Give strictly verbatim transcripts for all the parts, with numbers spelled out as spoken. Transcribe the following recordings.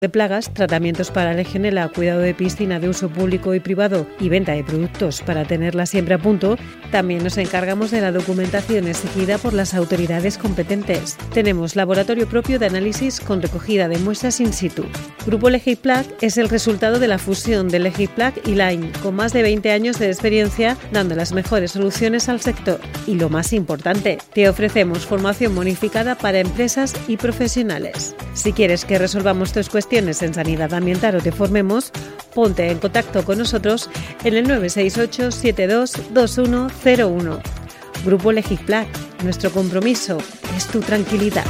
de plagas, tratamientos para legionela, cuidado de piscina de uso público y privado y venta de productos para tenerla siempre a punto, también nos encargamos de la documentación exigida por las autoridades competentes. Tenemos laboratorio propio de análisis con recogida de muestras in situ. Grupo Legiplac es el resultado de la fusión de Legiplac y Line, con más de veinte años de experiencia dando las mejores soluciones al sector. Y lo más importante, te ofrecemos formación bonificada para empresas y profesionales. Si quieres que resolvamos tus cuestiones en sanidad ambiental o te formemos, ponte en contacto con nosotros en el nueve seis ocho siete dos dos uno cero uno. Grupo Legiplac, nuestro compromiso es tu tranquilidad.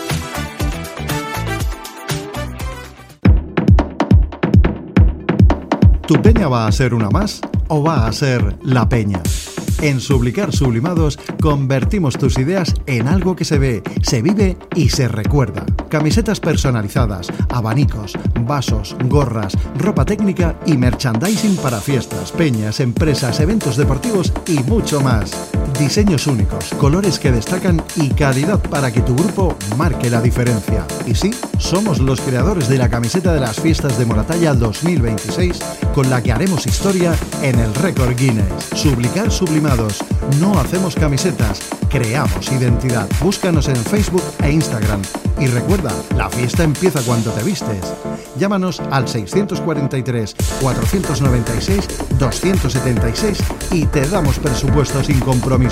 ¿Tu peña va a ser una más o va a ser la peña? En Sublicar Sublimados convertimos tus ideas en algo que se ve, se vive y se recuerda. Camisetas personalizadas, abanicos, vasos, gorras, ropa técnica y merchandising para fiestas, peñas, empresas, eventos deportivos y mucho más. Diseños únicos, colores que destacan y calidad para que tu grupo marque la diferencia. Y sí, somos los creadores de la camiseta de las fiestas de Moratalla dos mil veintiséis, con la que haremos historia en el récord Guinness. Sublicar Sublimados. No hacemos camisetas, creamos identidad. Búscanos en Facebook e Instagram. Y recuerda, la fiesta empieza cuando te vistes. Llámanos al seiscientos cuarenta y tres, cuatrocientos noventa y seis, doscientos setenta y seis y te damos presupuesto sin compromiso.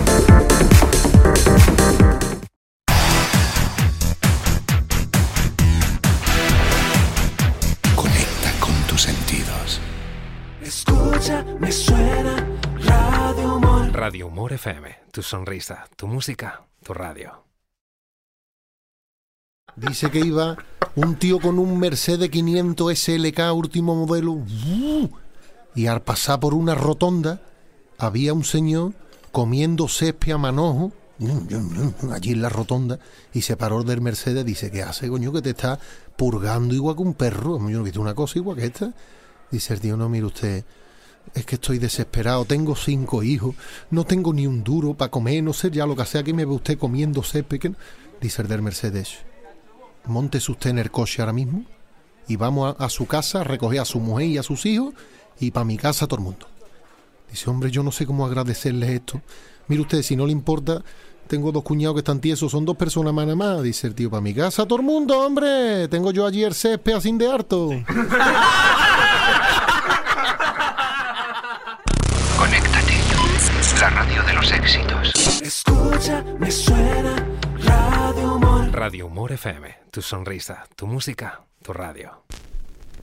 Conecta con tus sentidos. Escucha, me suena Radio Humor. Radio Humor F M, tu sonrisa, tu música, tu radio. Dice que iba un tío con un Mercedes quinientos S L K último modelo ¡uh! Y al pasar por una rotonda había un señor comiendo césped a manojo allí en la rotonda y se paró del Mercedes. Dice, ¿qué hace, coño, que te está purgando igual que un perro? Yo no he visto una cosa igual que esta. Dice el tío, no, mire usted, es que estoy desesperado, tengo cinco hijos, no tengo ni un duro para comer, no sé ya lo que sea, que me ve usted comiendo césped. Que no. Dice el del Mercedes, móntese usted en el coche ahora mismo y vamos a, a su casa a recoger a su mujer y a sus hijos y para mi casa todo el mundo. Dice, hombre, yo no sé cómo agradecerles esto. Mire usted, si no le importa, tengo dos cuñados que están tiesos, son dos personas más nada más. Dice el tío, para mi casa todo el mundo, hombre, tengo yo allí el césped así de harto. Conéctate, la radio de los éxitos. Escucha, me suena Radio Humor. Radio Humor F M, tu sonrisa, tu música, tu radio.